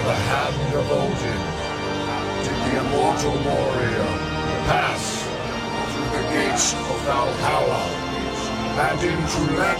the hand of Odin did the immortal warrior pass through the gates of Valhalla and into